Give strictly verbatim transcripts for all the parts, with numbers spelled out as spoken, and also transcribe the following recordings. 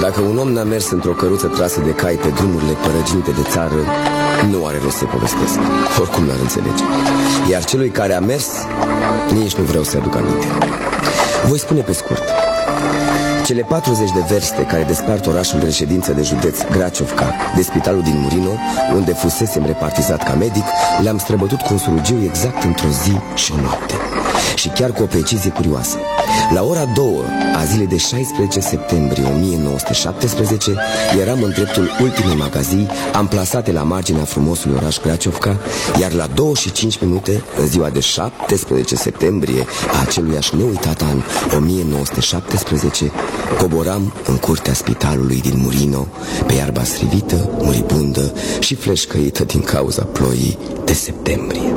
Dacă un om n-a mers într-o căruță trasă de cai pe drumurile părăginite de țară, nu are rost să povestesc. Oricum n-ar înțelege. Iar celui care a mers, nici nu vreau să-i aduc aminte. Voi spune pe scurt. Cele patruzeci de verste care despart orașul de reședință de județ Graciovca de spitalul din Murino, unde fusesem repartizat ca medic, le-am străbătut cu un surugiu exact într-o zi și o noapte. Și chiar cu o precizie curioasă. La ora două a zilei de șaisprezece septembrie o mie nouă sute șaptesprezece eram în dreptul ultimei magazii amplasate la marginea frumosului oraș Graciovca, iar la două și cinci minute, în ziua de șaptesprezece septembrie a aceluiași neuitat an o mie nouă sute șaptesprezece, coboram în curtea spitalului din Murino, pe iarba strivită, muribundă și fleșcăită din cauza ploii de septembrie.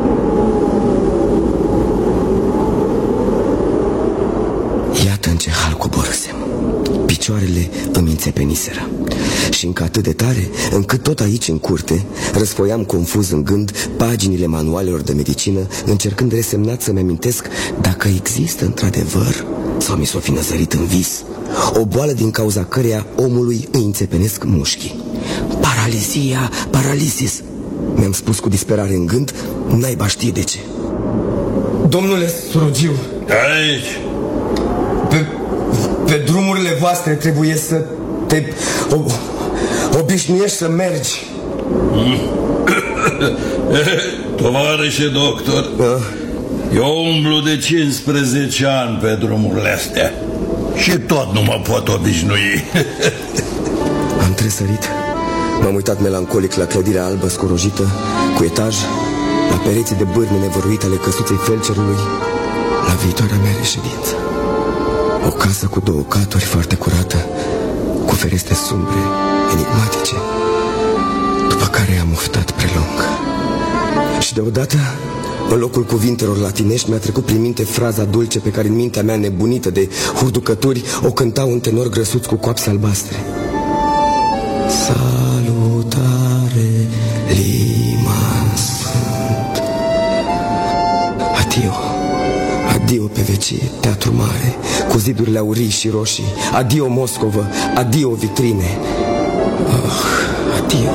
Iată în ce hal coborâsem. Picioarele îmi înțepeniseră. Și încă atât de tare, încât tot aici în curte răsfoiam confuz în gând paginile manualelor de medicină, încercând resemnat să-mi amintesc dacă există într-adevăr, sau mi s-o fi năzărit în vis, o boală din cauza căreia omului îi înțepenesc mușchii. Paralizia, paralisis, mi-am spus cu disperare în gând, naiba știe de ce. Domnule Surugiu, aici. Pe, pe drumurile voastre trebuie să te o, obișnuiești să mergi. Tovarășe doctor, uh. eu umblu de cincisprezece ani pe drumurile astea și tot nu mă pot obișnui. Am tresărit. M-am uitat melancolic la clădirea albă scorojită, cu etaj, la pereții de bârne nevăruite ale căsuței felcerului, la viitoarea mea reședință. O casă cu două caturi, foarte curată, cu fereste sumbre, enigmatice, după care am uftat prelung. Și deodată, în locul cuvintelor latinești, mi-a trecut prin minte fraza dulce pe care în mintea mea nebunită de hurducături o cântau un tenor grăsuț cu coapse albastre. Salutare, Liman sunt. Adio. Adio pe vecie, teatru mare, cu zidurile aurii și roșii. Adio Moscovă, adio vitrine. Oh, adio.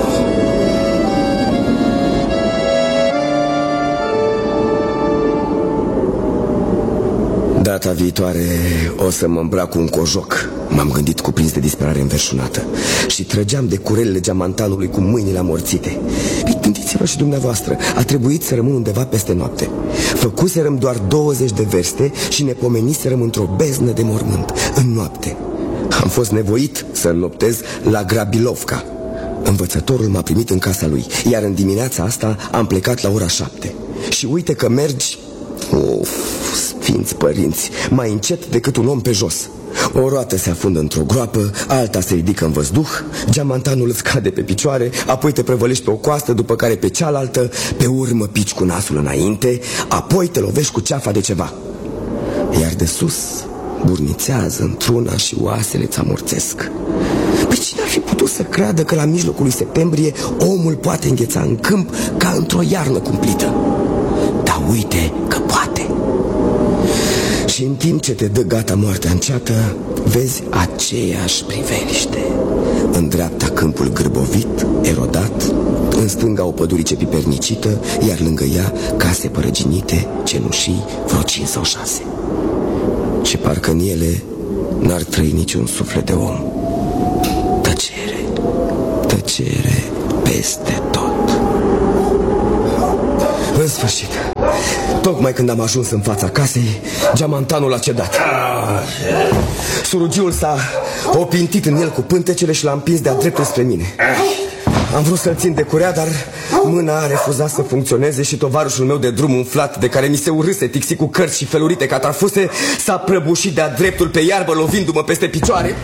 Data viitoare o să mă îmbrac cu un cojoc, m-am gândit cuprins de disperare înverșunată. Și trăgeam de curelele geamantanului cu mâinile amorțite. Păi, gândiți-vă și dumneavoastră, a trebuit să rămân undeva peste noapte. Făcuserăm doar douăzeci de verste și ne pomeniserăm într-o beznă de mormânt, în noapte. Am fost nevoit să înnoptez la Grabilovca. Învățătorul m-a primit în casa lui, iar în dimineața asta am plecat la ora șapte. Și uite că mergi, of, sfinți părinți, mai încet decât un om pe jos. O roată se afundă într-o groapă, alta se ridică în văzduh, geamantanul îți cade pe picioare, apoi te prăvălești pe o coastă, după care pe cealaltă, pe urmă pici cu nasul înainte, apoi te lovești cu ceafa de ceva. Iar de sus burnițează într-una și oasele ți amorțesc. Păi cine ar fi putut să creadă că la mijlocul lui septembrie omul poate îngheța în câmp ca într-o iarnă cumplită? Dar uite că poate. Și în timp ce te dă gata moartea înceată, vezi aceeași priveliște. În dreapta câmpul gârbovit, erodat, în stânga o pădurice pipernicită, iar lângă ea case părăginite, cenușii, vreo cinci sau șase. Și parcă în ele n-ar trăi niciun suflet de om. Tăcere, tăcere peste tot. În sfârșit, tocmai când am ajuns în fața casei, geamantanul a cedat. Surugiul s-a opintit în el cu pântecele și l-a împins de-a dreptul spre mine. Am vrut să-l țin de curea, dar mâna a refuzat să funcționeze și tovarășul meu de drum umflat, de care mi se urâse tixi cu cărți și felurite ca trafuse, s-a prăbușit de-a dreptul pe iarbă, lovindu-mă peste picioare.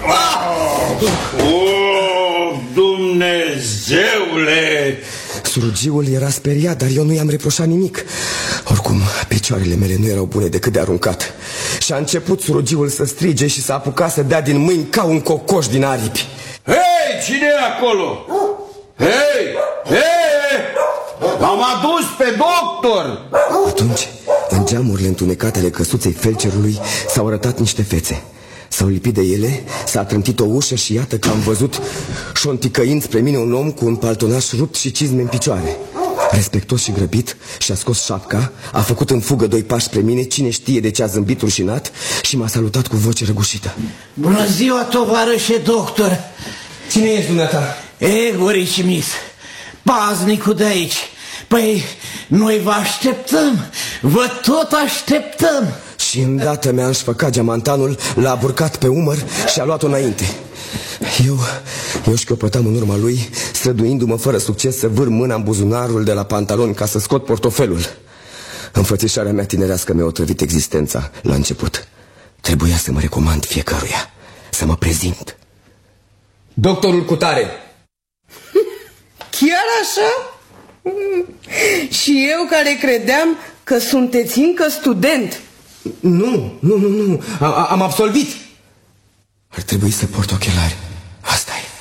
Oh, Dumnezeule! Surugiul era speriat, dar eu nu i-am reproșat nimic. Oricum, picioarele mele nu erau bune decât de aruncat. Și a început surugiul să strige și să apuca să dea din mâini ca un cocoș din aripi. Hei, cine e acolo? Hei, hei, am adus pe doctor! Atunci, în geamurile întunecate ale căsuței felcerului s-au arătat niște fețe. S-au lipit de ele, s-a trântit o ușă și iată că am văzut șonticăind spre mine un om cu un paltonaș rupt și cizme în picioare. Respectos și grăbit, și-a scos șapca, a făcut în fugă doi pași spre mine, cine știe de ce a zâmbit rușinat, și m-a salutat cu voce răgușită. Bună ziua, tovarășe doctor! Cine ești dumneata? E, Gorici Mis, paznicul de aici. Păi, noi vă așteptăm, vă tot așteptăm. Și îndată mi-a înșfăcat geamantanul, l-a burcat pe umăr și a luat-o înainte. Eu, eu șchiopătam în urma lui, străduindu-mă fără succes să vâr mâna în buzunarul de la pantaloni ca să scot portofelul. Înfățișarea mea tinerească mi-a otrăvit existența la început. Trebuia să mă recomand fiecăruia, să mă prezint. Doctorul Cutare. Chiar așa? Și eu care credeam că sunteți încă student. Nu, nu, nu, nu, a, am absolvit. Ar trebui să port ochelari, asta e.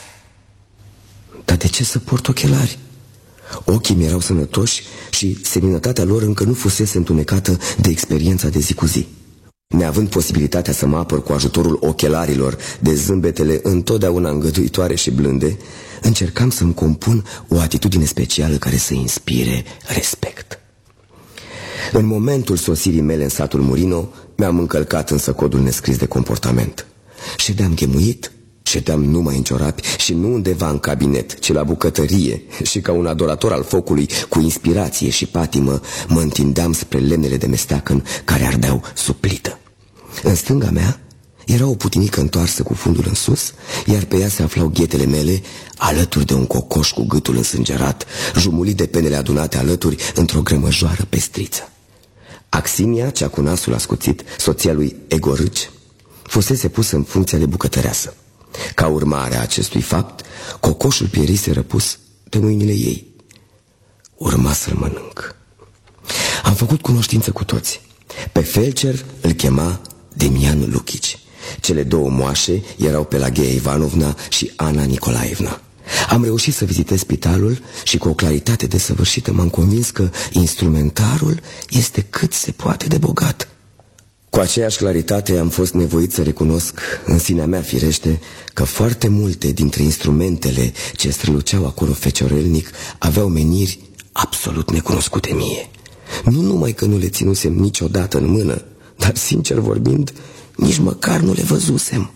Dar de ce să port ochelari? Ochii mi erau sănătoși și seninătatea lor încă nu fusese întunecată de experiența de zi cu zi. Neavând posibilitatea să mă apăr cu ajutorul ochelarilor de zâmbetele întotdeauna îngăduitoare și blânde, încercam să-mi compun o atitudine specială care să inspire respect. În momentul sosirii mele în satul Murino, mi-am încălcat însă codul nescris de comportament. Ședeam ghemuit, ședeam numai în ciorapi și nu undeva în cabinet, ci la bucătărie, și ca un adorator al focului, cu inspirație și patimă, mă întindeam spre lemnele de mesteacăn care ardeau sub plită. În stânga mea era o putinică întoarsă cu fundul în sus, iar pe ea se aflau ghetele mele, alături de un cocoș cu gâtul însângerat, jumulit de penele adunate alături într-o grămăjoară pestriță. Axinia, cea cu nasul ascuțit, soția lui Egorâci, fusese pusă în funcția de bucătăreasă. Ca urmare a acestui fapt, cocoșul pierise răpus de mâinile ei. Urma să-l mănânc. Am făcut cunoștință cu toți. Pe felcer îl chema Demian Luchici. Cele două moașe erau Pelageia Ivanovna și Ana Nicolaevna. Am reușit să vizitez spitalul și cu o claritate desăvârșită m-am convins că instrumentarul este cât se poate de bogat. Cu aceeași claritate am fost nevoit să recunosc în sinea mea firește că foarte multe dintre instrumentele ce străluceau acolo feciorelnic aveau meniri absolut necunoscute mie. Nu numai că nu le ținusem niciodată în mână, dar sincer vorbind, nici măcar nu le văzusem.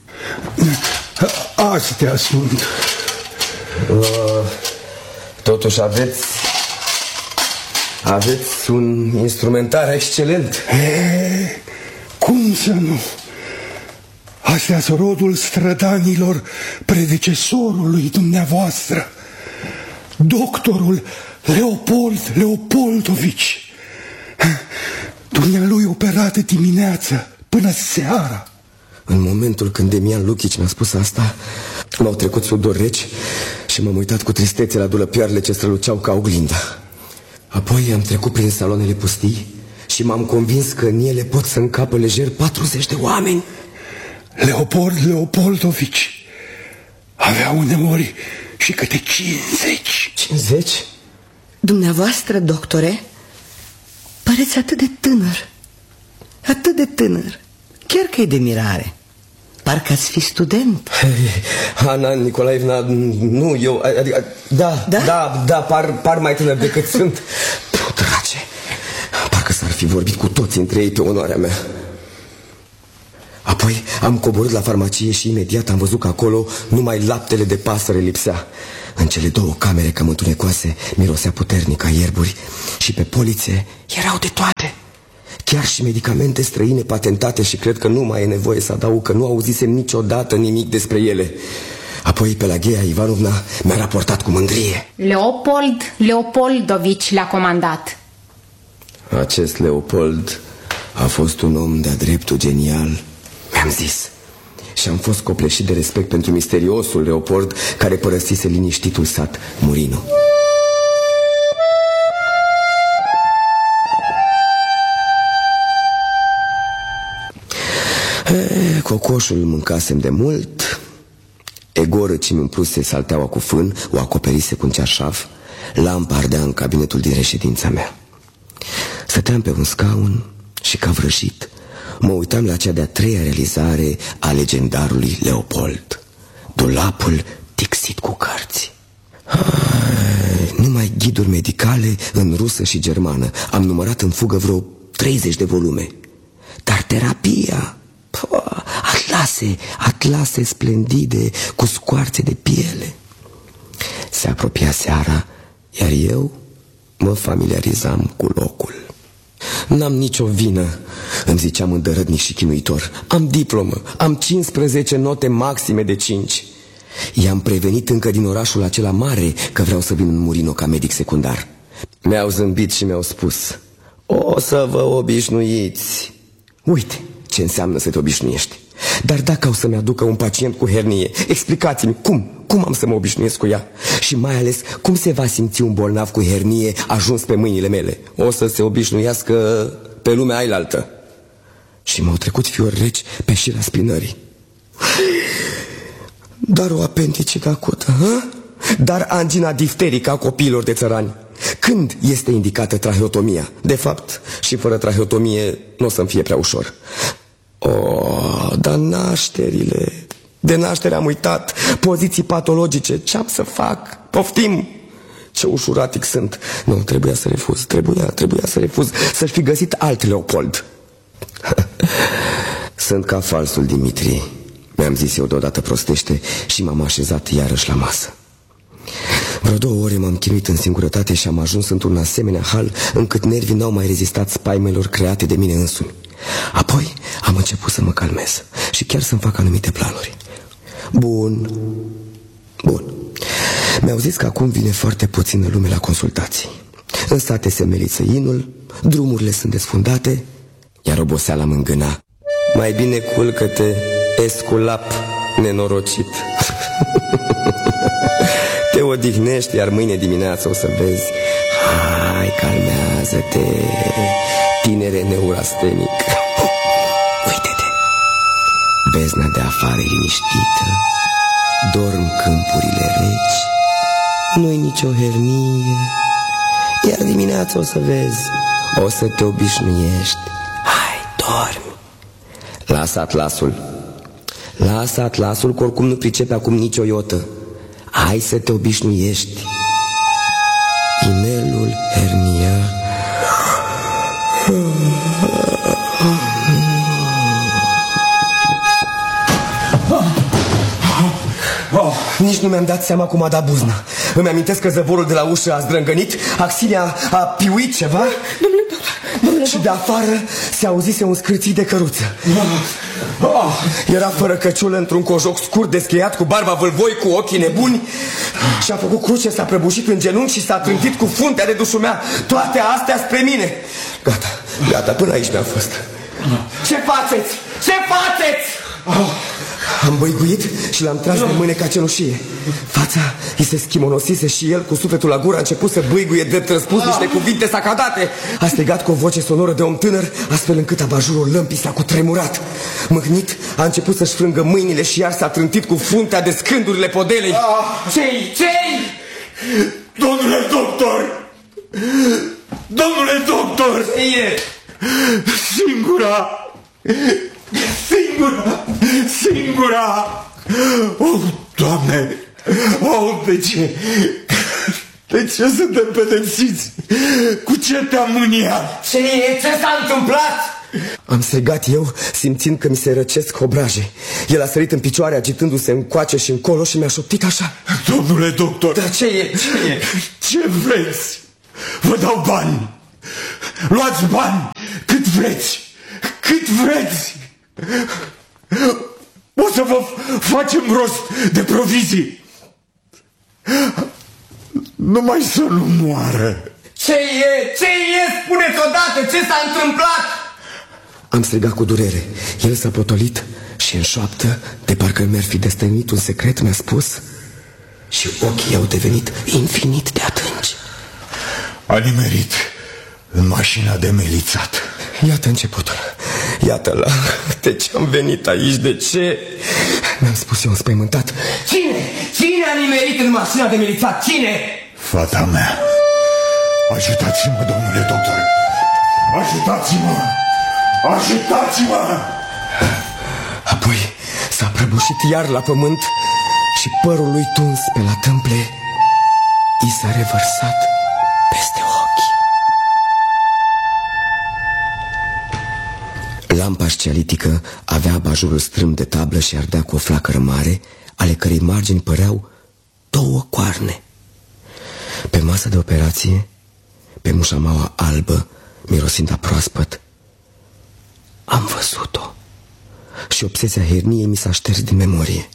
Astea sunt. uh, Totuși aveți Aveți un instrumentar excelent. E, cum să nu? Astea sunt rodul strădanilor predecesorului dumneavoastră, doctorul Leopold Leopoldovici. Dumnealui operată dimineața până seara. În momentul când Demian Luchici mi-a spus asta, m-au trecut sudori reci și m-am uitat cu tristețe la dulăpioarele ce străluceau ca oglinda. Apoi am trecut prin salonele pustii și m-am convins că în ele pot să încapă lejer patruzeci de oameni. Leopold Leopoldovici avea uneori și câte cincizeci. Cincizeci? Dumneavoastră, doctore, păreți atât de tânăr. Atât de tânăr. Chiar că e de mirare. Parcă ați fi student. Hey, Ana Nicolaevna, nu, eu, adică, da, da, da, da par, par mai tânăr decât sunt. Putrace, parcă s-ar fi vorbit cu toți între ei pe onoarea mea. Apoi am coborât la farmacie și imediat am văzut că acolo numai laptele de pasăre lipsea. În cele două camere cam întunecoase mirosea puternic ca ierburi și pe polițe erau de toate. Chiar și medicamente străine patentate și cred că nu mai e nevoie să adaug că nu auzisem niciodată nimic despre ele. Apoi Pelageia Ivanovna mi-a raportat cu mândrie. Leopold Leopoldovici l-a comandat. Acest Leopold a fost un om de-a dreptul genial, mi-am zis. Și am fost copleșit de respect pentru misteriosul Leopold care părăsise liniștitul sat Murino. E, cocoșul mâncasem de mult. Egorâci mi umpluse salteaua cu fân, o acoperise cu un cearșaf. Lampa ardea în cabinetul din reședința mea. Stăteam pe un scaun și, ca vrăjit, mă uitam la cea de-a treia realizare a legendarului Leopold, dulapul tixit cu cărți. Hai, numai ghiduri medicale în rusă și germană. Am numărat în fugă vreo treizeci de volume. Dar terapia, pă, atlase, atlase splendide cu scoarțe de piele. Se apropia seara, iar eu mă familiarizam cu locul. N-am nicio vină, îmi ziceam îndărătnic și chinuitor. Am diplomă, am cincisprezece note maxime de cinci. I-am prevenit încă din orașul acela mare că vreau să vin în Murino ca medic secundar. Mi-au zâmbit și mi-au spus: o să vă obișnuiți. Uite ce înseamnă să te obișnuiești. Dar dacă au să-mi aducă un pacient cu hernie, explicați-mi cum, cum am să mă obișnuiesc cu ea. Și mai ales cum se va simți un bolnav cu hernie ajuns pe mâinile mele. O să se obișnuiască pe lumea ailaltă. Și m-au trecut fiori reci pe șira spinării. Dar o apendicită acută, hă? Dar angina difterică a copiilor de țărani. Când este indicată traheotomia? De fapt, și fără traheotomie nu o să-mi fie prea ușor. Oh, dar nașterile... De naștere am uitat. Poziții patologice, ce-am să fac? Poftim! Ce ușuratic sunt. Nu, trebuia să refuz, trebuia, trebuia să refuz. Să-și fi găsit alt Leopold. Sunt ca falsul Dimitri, mi-am zis eu deodată prostește și m-am așezat iarăși la masă. Vreo două ore m-am chinuit în singurătate și am ajuns într-un asemenea hal încât nervii n-au mai rezistat spaimelor create de mine însumi. Apoi am început să mă calmez și chiar să-mi fac anumite planuri. Bun, bun. Mi-au zis că acum vine foarte puțină lume la consultații. În sate se meliță inul, drumurile sunt desfundate, iar oboseala mă îngâna. Mai bine culcă-te, esculap nenorocit. Te odihnești, iar mâine dimineață o să vezi. Hai, calmează-te, tinere neurastenic. Uite-te, bezna de afară e liniștită, dorm câmpurile reci, nu-i nicio hernie, iar dimineața o să vezi, o să te obișnuiești. Hai, dormi. Lasă atlasul. Lasă atlasul, că oricum nu pricepe acum nicio iotă. Hai să te obișnuiești. Inelul hernia. Oh, nici nu mi-am dat seama cum a dat buzna. Îmi amintesc că zăvorul de la ușă a zdrângănit, axilia a piuit ceva. Domnule, domnule, și de afară se auzise un scârțit de căruță. Oh, era fără căciulă, într-un cojoc scurt descheiat, cu barba vâlvoi, cu ochii nebuni. Și-a făcut cruce, s-a prăbușit în genunchi și s-a trântit cu fruntea de dușumea. Toate astea spre mine. Gata, gata, până aici mi-a fost. Ce faceți? Ce faceți? Oh. Am băiguit și l-am tras de mâine ca cenușie. Fața îi se schimonosise și el, cu sufletul la gură, a început să băiguie drept răspuns niște cuvinte sacadate. A strigat cu o voce sonoră de om tânăr, astfel încât abajurul lămpii s-a cutremurat. Mâhnit, a început să-și frângă mâinile și iar s-a trântit cu fruntea de scândurile podelei. Cei, cei! Domnule doctor! Domnule doctor! Ce e? Singura! Singura! Singura! Oh, Doamne! Oh, de ce? De ce suntem pedepsiți? Cu ce te-am mâniat? Ce e? Ce s-a întâmplat? Am strigat eu, simțind că mi se răcesc obraje. El a sărit în picioare, agitându-se încoace și încolo și mi-a șoptit așa. Domnule doctor! Dar ce e? Ce e? Ce vreți? Vă dau bani! Luați bani cât vreți! Cât vreți! O să vă facem rost de provizii. Numai să nu moară. Ce e? Ce e? Spune-ți odată ce s-a întâmplat! Am strigat cu durere. El s-a potolit și în șoaptă, de parcă mi-ar fi destăinuit un secret, mi-a spus. Și ochii au devenit infinit de adânci. A nimerit în mașina de melițat. Iată începutul. Iată-l. De ce am venit aici? De ce? Mi-am spus eu înspăimântat. Cine? Cine a nimerit în mașina de melițat? Cine? Fata mea. Ajutați-mă, domnule doctor. Ajutați-mă. Ajutați-mă! Apoi s-a prăbușit iar la pământ și părul lui tuns pe la tâmple i s-a revărsat peste ochi. Lampa scialitică avea abajurul strâmb de tablă și ardea cu o flacără mare, ale cărei margini păreau două coarne. Pe masa de operație, pe mușamaua albă, mirosind a proaspăt, am văzut-o și obsesia herniei mi s-a șters din memorie.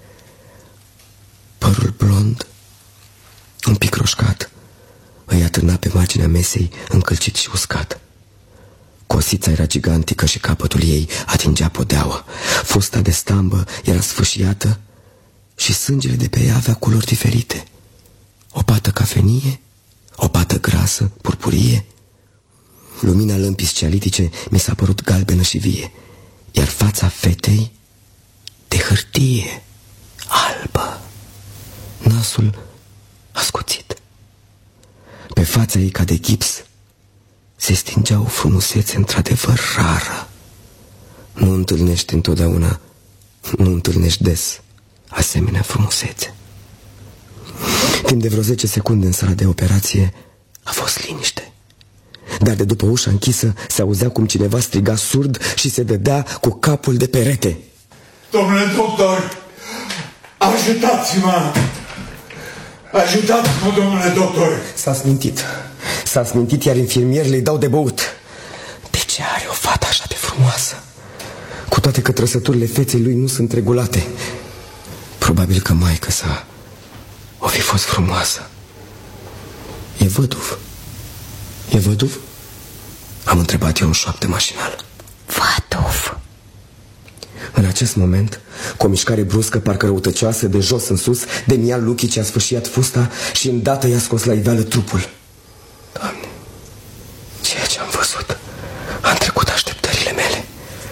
Părul blond, un pic roșcat, îi atârna pe marginea mesei, încălcit și uscat. Cosița era gigantică și capătul ei atingea podeaua. Fusta de stambă era sfâșiată și sângele de pe ea avea culori diferite. O pată cafenie, o pată grasă, purpurie. Lumina lămpii scialitice mi s-a părut galbenă și vie, iar fața fetei de hârtie, albă, nasul ascuțit. Pe fața ei ca de gips se stingea o frumusețe într-adevăr rară. Nu întâlnești întotdeauna, nu întâlnești des asemenea frumusețe. Timp de vreo zece secunde în sala de operație a fost liniște. Dar de după ușa închisă se auzea cum cineva striga surd și se dădea cu capul de perete. Domnule doctor, ajutați-mă! Ajutați-mă, domnule doctor! S-a smintit. S-a smintit, iar infirmierii îi dau de băut. De ce are o fată așa de frumoasă? Cu toate că trăsăturile feței lui nu sunt regulate. Probabil că maică sa o fi fost frumoasă. E văduv? E văduv? Am întrebat eu în șoaptă mașinal. Văduv. În acest moment, cu o mișcare bruscă, parcă răutăcioasă, de jos în sus, Demian Luchici a sfâșiat fusta și îndată i-a scos la iveală trupul. Doamne, ceea ce am văzut a trecut așteptările mele.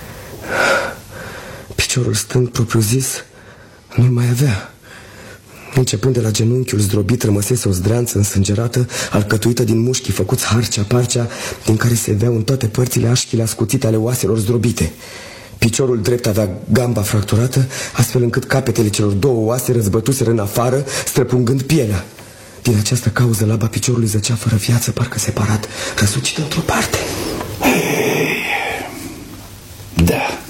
Piciorul stâng, propriu-zis, nu-l mai avea. Începând de la genunchiul zdrobit, rămăsese o zdreanță însângerată, alcătuită din mușchii făcuți harcea-parcea, din care se veau în toate părțile așchile ascuțite ale oaselor zdrobite. Piciorul drept avea gamba fracturată, astfel încât capetele celor două oase răzbătuseră în afară, străpungând pielea. Din această cauză, laba piciorului zăcea fără viață, parcă separat, răsucit într-o parte. Da.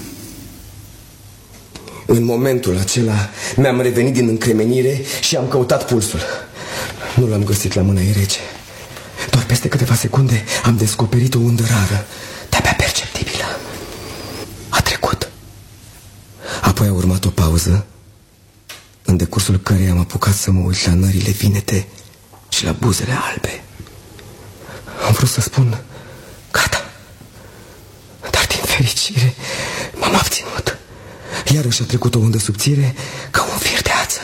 În momentul acela mi-am revenit din încremenire și am căutat pulsul. Nu l-am găsit, la mâna ei rece. Doar peste câteva secunde am descoperit o undă rară, de-abia perceptibilă. A trecut. Apoi a urmat o pauză, în decursul căreia am apucat să mă uit la nările vinete și la buzele albe. Am vrut să spun gata, dar din fericire m-am abținut. Iarăși a trecut o undă subțire ca un fir de ață.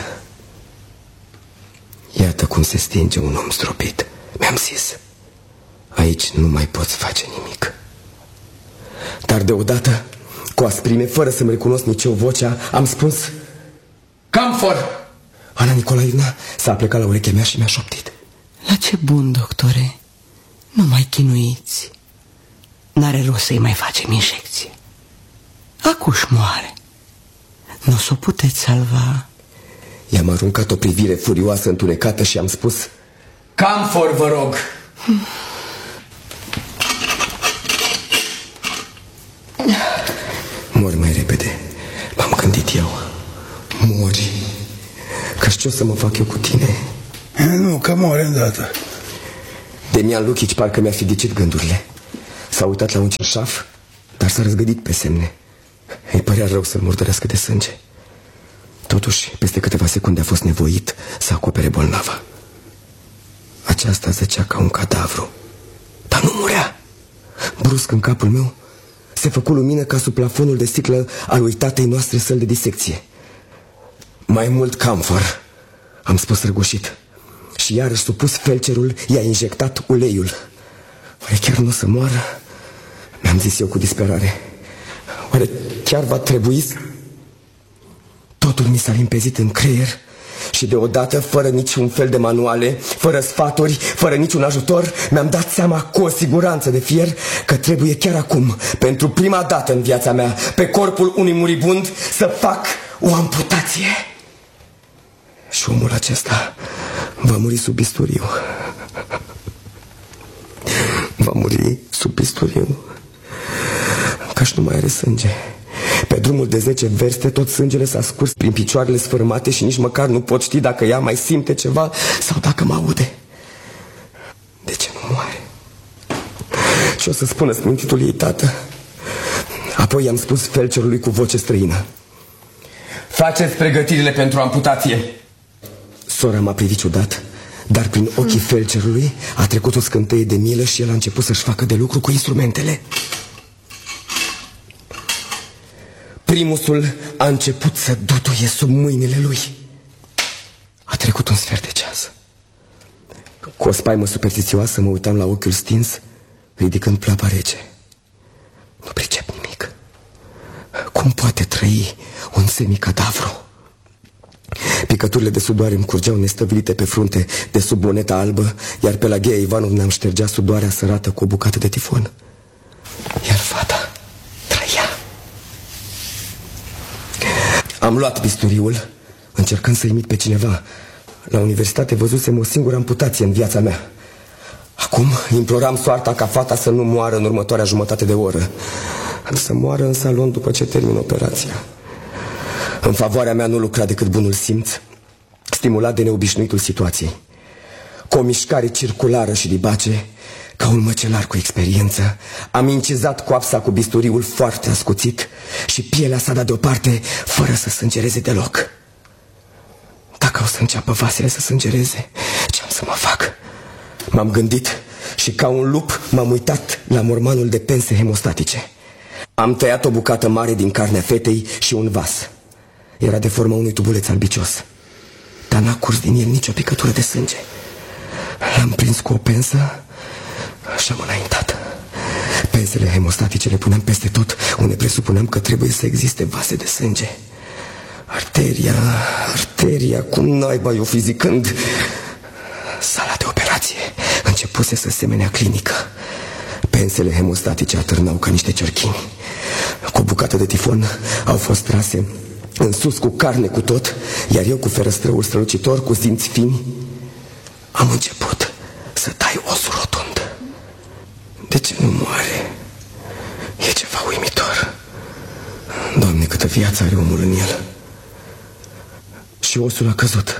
Iată cum se stinge un om zdrobit. Mi-am zis, aici nu mai poți face nimic. Dar deodată, cu asprime, fără să-mi recunosc nici eu vocea, am spus: Camfor! Ana Nicolaevna s-a plecat la urechea mea și mi-a șoptit: La ce bun, doctore? Nu mai chinuiți. N-are rost să-i mai facem injecție. Acuși moare. Nu s-o puteți salva. I-am aruncat o privire furioasă întunecată și am spus: Camfor, vă rog! Mori mai repede, m-am gândit eu. Mori. Că ce o să mă fac eu cu tine? Nu, că mori îndată. Demian Luchici parcă mi-a fi ghicit gândurile. S-a uitat la un cerșaf, dar s-a răzgădit pe semne. Îi părea rău să-l murdărească de sânge. Totuși, peste câteva secunde a fost nevoit să acopere bolnava. Aceasta zăcea ca un cadavru, dar nu murea. Brusc în capul meu se făcu lumină ca sub plafonul de sticlă al uitatei noastre săli de disecție. Mai mult camfor, am spus răgușit. Și iarăși supus felcerul i-a injectat uleiul. Oare chiar nu o să moară? Mi-am zis eu cu disperare. Oare chiar va trebui? Totul mi s-a limpezit în creier Și deodată, fără niciun fel de manuale, fără sfaturi, fără niciun ajutor, mi-am dat seama cu o siguranță de fier că trebuie chiar acum, pentru prima dată în viața mea, pe corpul unui muribund, să fac o amputație. Și omul acesta va muri sub bisturiu. Va muri sub bisturiu, căci nu mai are sânge. Pe drumul de zece verste tot sângele s-a scurs prin picioarele sfârmate și nici măcar nu pot ști dacă ea mai simte ceva sau dacă mă aude. De ce nu moare? Ce o să spună smintitul ei tată? Apoi i-am spus felcerului cu voce străină: faceți pregătirile pentru amputație. Sora m-a privit ciudat, dar prin ochii felcerului a trecut o scânteie de milă și el a început să-și facă de lucru cu instrumentele. Primusul a început să dutuie sub mâinile lui. A trecut un sfert de ceas. Cu o spaimă superstițioasă mă uitam la ochiul stins, ridicând plapa rece. Nu pricep nimic. Cum poate trăi un semicadavru? Picăturile de sudoare îmi curgeau nestăvilite pe frunte de sub boneta albă, iar pe la Ghea Ivanovna îmi ștergea sudoarea sărată cu o bucată de tifon. Iar fata trăia. Am luat bisturiul, încercând să imit pe cineva. La universitate văzusem o singură amputație în viața mea. Acum imploram soarta ca fata să nu moară în următoarea jumătate de oră, să moară în salon după ce termin operația. În favoarea mea nu lucra decât bunul simț, stimulat de neobișnuitul situației. Cu o mișcare circulară și dibace, ca un măcelar cu experiență, am incizat coapsa cu bisturiul foarte ascuțit și pielea s-a dat deoparte fără să sângereze deloc. Dacă o să înceapă vasele să sângereze, ce-am să mă fac? M-am gândit și ca un lup m-am uitat la mormanul de pense hemostatice. Am tăiat o bucată mare din carnea fetei și un vas. Era de forma unui tubuleț albicios, dar n-a curs din el nicio picătură de sânge. L-am prins cu o pensă și am înaintat. Pensele hemostatice le puneam peste tot unde presupuneam că trebuie să existe vase de sânge. Arteria, arteria, cum naiba eu fizicând. Sala de operație începuse să semene clinică. Pensele hemostatice atârnau ca niște ciorchini. Cu o bucată de tifon au fost trase în sus cu carne cu tot, iar eu cu ferăstrăul strălucitor, cu dinți fini, am început să tai osul rotund. De ce nu moare? E ceva uimitor. Doamne, câtă viață are omul în el. Și osul a căzut.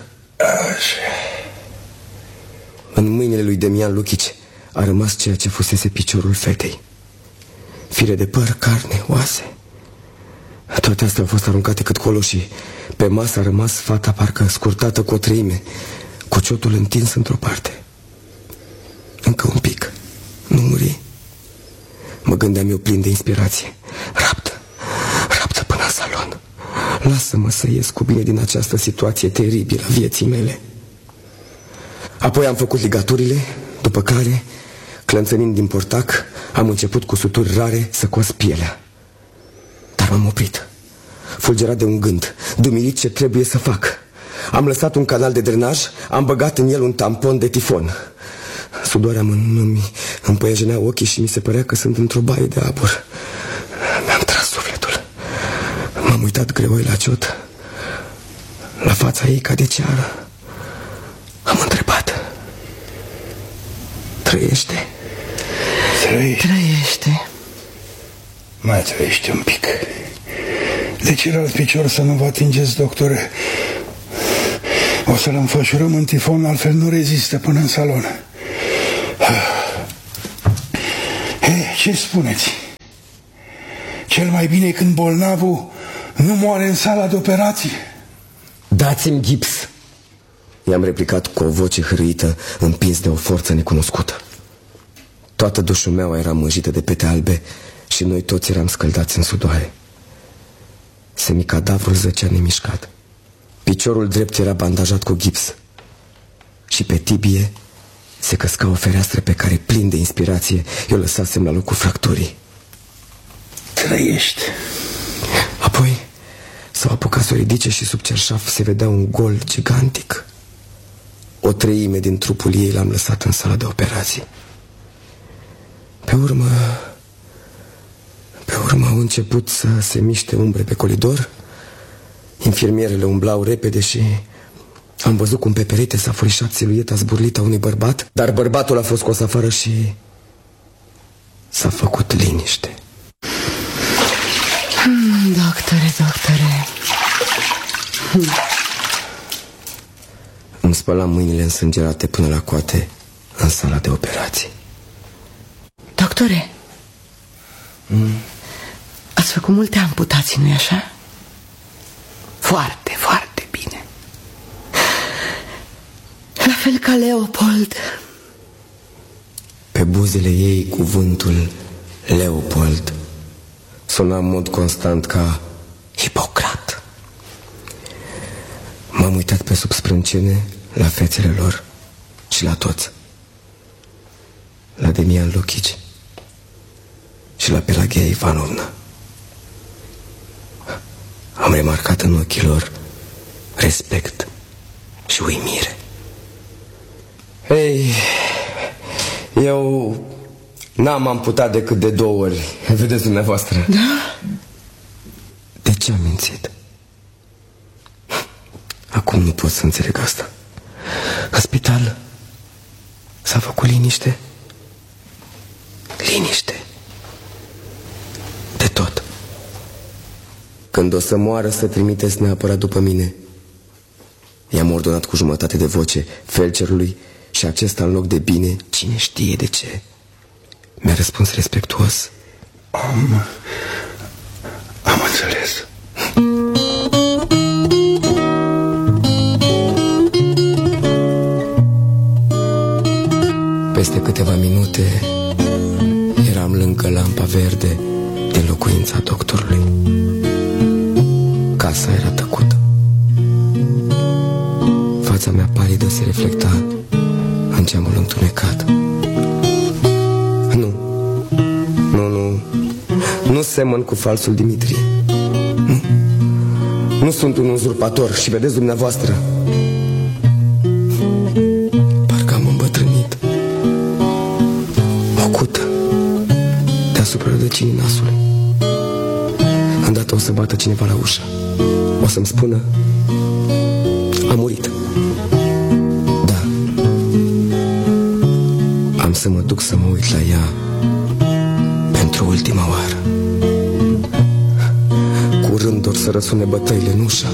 În mâinile lui Demian Luchici a rămas ceea ce fusese piciorul fetei. Fire de păr, carne, oase. Toate astea au fost aruncate cât colo și pe masă a rămas fata parcă scurtată cu o treime, cu ciotul întins într-o parte. Încă un pic, nu muri. Mă gândeam eu plin de inspirație. Raptă, raptă până în salon. Lasă-mă să ies cu bine din această situație teribilă a vieții mele. Apoi am făcut ligaturile, după care, clănțănind din portac, am început cu suturi rare să cos pielea. Dar m-am oprit, fulgerat de un gând, dumirit ce trebuie să fac. Am lăsat un canal de drenaj, am băgat în el un tampon de tifon. Sudoarea îmi împăiăjenea ochii și mi se părea că sunt într-o baie de abur. Mi-am tras sufletul. M-am uitat greoi la ciot, la fața ei ca de ceară. Am întrebat: trăiește? Trăiește. Trăiește. Mai trăiește un pic. De celălalt picior să nu vă atingeți, doctore. O să-l înfășurăm în tifon, altfel nu rezistă până în salon. He, ce spuneți? Cel mai bine e când bolnavul nu moare în sala de operații. Dați-mi gips, i-am replicat cu o voce hârâită, împins de o forță necunoscută. Toată dușumeaua era mânjită de pete albe și noi toți eram scăldați în sudoare. Semicadavrul zăcea nemișcat. Piciorul drept era bandajat cu gips și pe tibie se căsca o fereastră pe care, plin de inspirație, eu lăsasem la locul fracturii. Trăiește. Apoi S-au apucat să o ridice și sub cerșaf se vedea un gol gigantic. O treime din trupul ei l-am lăsat în sala de operații. Pe urmă Pe urmă au început să se miște umbre pe coridor. Infirmierele umblau repede și am văzut cum pe perete s-a furișat silueta zburlită a unui bărbat. Dar bărbatul a fost scos afară și s-a făcut liniște. hmm, Doctore, doctore hmm. Îmi spălam mâinile însângerate până la coate în sala de operații. Doctore, mm. ați făcut multe amputații, nu-i așa? Foarte, foarte bine. La fel ca Leopold. Pe buzele ei cuvântul Leopold suna în mod constant ca Hipocrat. M-am uitat pe sub sprâncene la fețele lor și la toți. La Demian Lochici și la Pelagia Ivanovna. Am remarcat în ochii lor respect și uimire. Ei, eu n-am amputat decât de două ori. Vedeți dumneavoastră. Da? De ce am mințit? Acum nu pot să înțeleg asta. În spital s-a făcut liniște. Liniște. De tot. Când o să moară, să trimiteți neapărat după mine. I-am ordonat cu jumătate de voce felcerului și acesta, în loc de bine, cine știe de ce, mi-a răspuns respectuos: Am... am înțeles. Peste câteva minute eram lângă lampa verde din locuința doctorului. Casa era tăcută. Fața mea palidă se reflecta în geamul întunecat. Nu, nu, nu, nu semăn cu falsul Dimitrie. Nu, nu sunt un uzurpator și vedeți dumneavoastră, parcă am îmbătrânit. O cută deasupra rădăcinii nasului. Îndată o să bată cineva la ușă. O să-mi spună: a murit. Da. Am să mă duc să mă uit la ea pentru ultima oară. Curând or să răsune bătăile în ușa.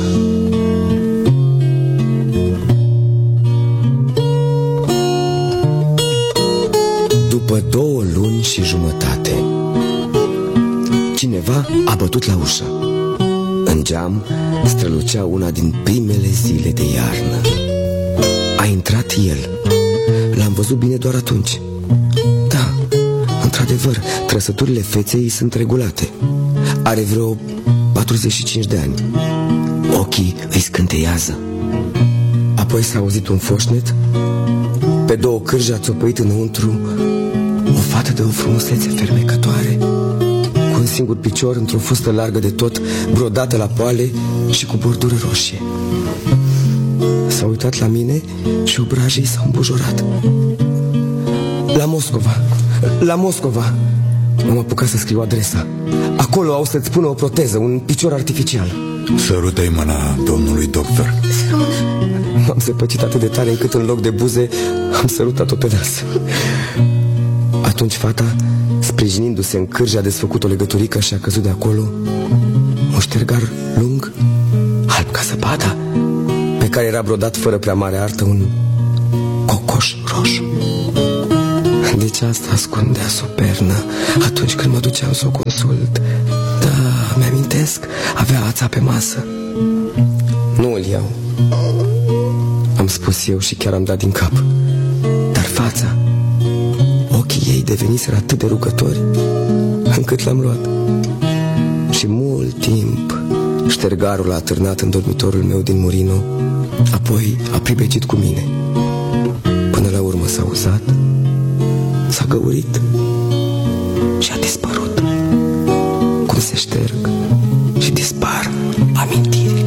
După două luni și jumătate, cineva a bătut la ușă. În geam strălucea una din primele zile de iarnă. A intrat el. L-am văzut bine doar atunci. Da, într-adevăr, trăsăturile feței îi sunt regulate. Are vreo patruzeci și cinci de ani. Ochii îi scânteiază. Apoi s-a auzit un foșnet. Pe două cârji a țopăit înăuntru o fată de o frumusețe fermecătoare, cu un singur picior într-o fustă largă de tot, brodată la poale și cu bordură roșie. S-a uitat la mine și obrajii s-au îmbujorat. La Moscova, la Moscova. M-am apucat să scriu adresa. Acolo au să-ți pună o proteză, un picior artificial. Sărută-i mâna domnului doctor. M-am zăpăcit atât de tare încât în loc de buze am sărutat-o pe nas. Atunci fata, sprijinindu-se în cârji, a desfăcut o legăturică și a căzut de acolo un ștergar lung, alb ca zăpada, pe care era brodat fără prea mare artă un cocoș roșu. Deci asta ascundea sub pernă atunci când mă duceam să o consult. Da, mi-amintesc, avea ața pe masă. Nu îl iau, am spus eu și chiar am dat din cap. Dar fața, ochii ei deveniseră atât de rugători încât l-am luat. Și mult timp ștergarul a atârnat în dormitorul meu din Murino. Apoi a pribegit cu mine. Până la urmă s-a uzat, s-a găurit și a dispărut, cum se șterg și dispar amintirile.